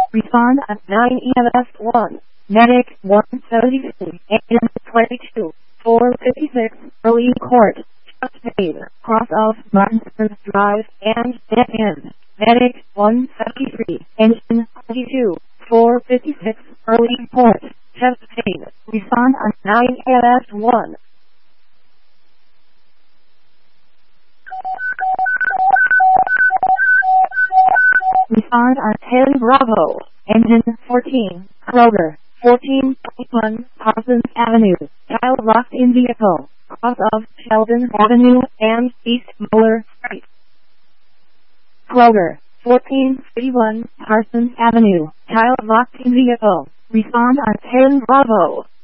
Respond at 9 EMS1. Medic 173, Engine 22, 456, early court. Paid, cross off Martinsburg Drive and dead end. Medic 173, Engine 22, 456, early port. Chest paid. Respond on 9 EMS1. Respond on 10 Bravo. Engine 14, Kroger, 1421 Parsons Avenue. Child locked in vehicle. Cross of Sheldon Avenue and East Moeller Street. Kroger, 1431 Parsons Avenue. Child locked in vehicle. Respond on 10 Bravo.